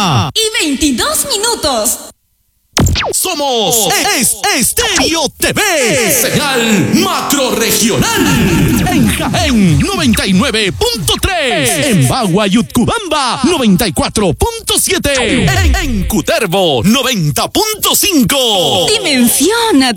1:22. Somos Estéreo TV, señal macrorregional. En Jaén 99.3, en Bagua y Utcubamba 94.7, en Cutervo 90.5. Dimensiona